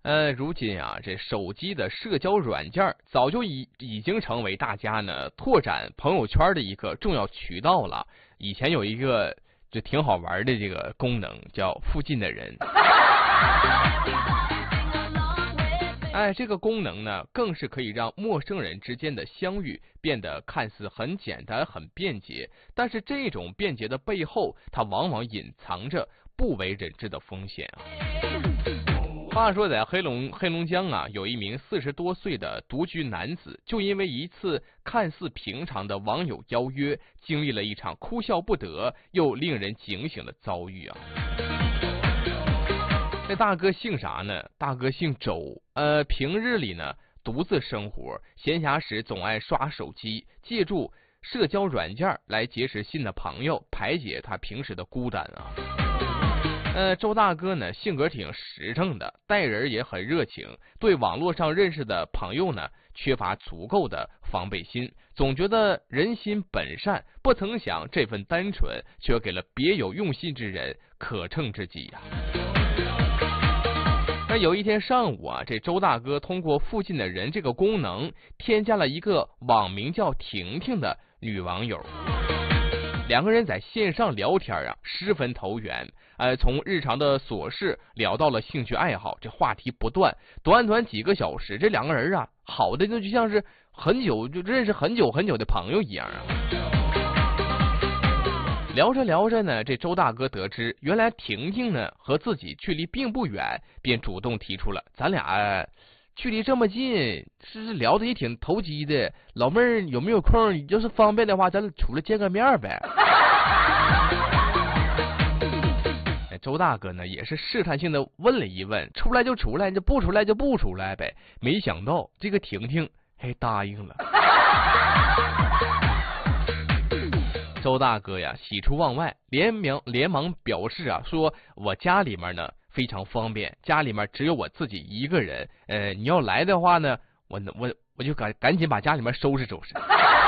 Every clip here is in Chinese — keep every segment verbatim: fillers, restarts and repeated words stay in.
呃，如今啊，这手机的社交软件早就已已经成为大家呢拓展朋友圈的一个重要渠道了。以前有一个就挺好玩的这个功能，叫附近的人。哎，这个功能呢，更是可以让陌生人之间的相遇变得看似很简单、很便捷，但是这种便捷的背后，它往往隐藏着不为人知的风险啊。话说，在黑龙黑龙江啊，有一名四十多岁的独居男子，就因为一次看似平常的网友邀约，经历了一场哭笑不得又令人警醒的遭遇啊。这大哥姓啥呢？大哥姓周，呃，平日里呢独自生活，闲暇时总爱刷手机，借助社交软件来结识新的朋友，排解他平时的孤单啊。呃，周大哥呢性格挺实诚的，待人也很热情，对网络上认识的朋友呢缺乏足够的防备心，总觉得人心本善，不曾想这份单纯却给了别有用心之人可乘之机呀、啊。那有一天上午啊，这周大哥通过附近的人这个功能，添加了一个网名叫婷婷的女网友。两个人在线上聊天啊，十分投缘。呃，从日常的琐事聊到了兴趣爱好，这话题不断，短短几个小时，这两个人啊，好的就像是很久就认识很久很久的朋友一样啊。聊着聊着呢，这周大哥得知原来婷婷呢和自己距离并不远，便主动提出了咱俩距离这么近，是聊的也挺投机的。老妹儿有没有空？要是方便的话，咱出来见个面呗。周大哥呢也是试探性的问了一问，出来就出来，就不出来就不出来呗。没想到这个婷婷还答应了。周大哥呀喜出望外，连忙连忙表示啊，说我家里面呢非常方便，家里面只有我自己一个人，呃，你要来的话呢，我我我就赶赶紧把家里面收拾收拾。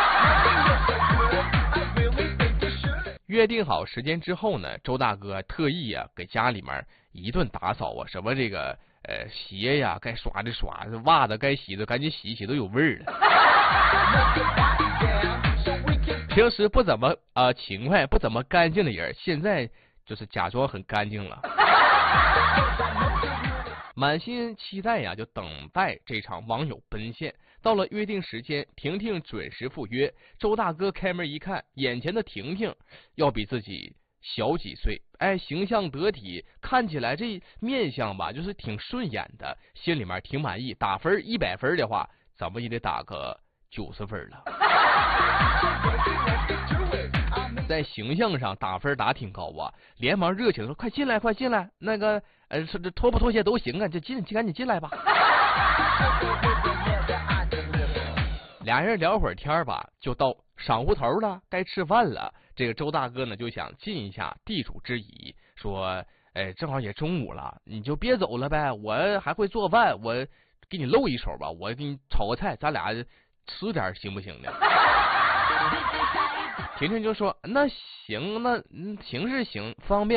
约定好时间之后呢，周大哥特意啊给家里面一顿打扫啊，什么这个呃鞋呀该刷的刷，袜子该洗的赶紧洗洗，都有味儿了。平时不怎么啊、呃、勤快不怎么干净的人，现在就是假装很干净了。满心期待呀，就等待这场网友奔现。到了约定时间，婷婷准时赴约。周大哥开门一看，眼前的婷婷要比自己小几岁，哎，形象得体，看起来这面相吧，就是挺顺眼的，心里面挺满意。打分一百分的话，怎么也得打个九十分了。在形象上打分打挺高啊，连忙热情说：“快进来，快进来！那个，呃，这脱不脱鞋都行啊，就进，赶紧进来吧。”俩人聊会儿天吧，就到晌午头了，该吃饭了。这个周大哥呢，就想尽一下地主之谊，说：“哎，正好也中午了，你就别走了呗，我还会做饭，我给你露一手吧，我给你炒个菜，咱俩吃点行不行呢？”婷婷就说：“那行，那行是行，方便。”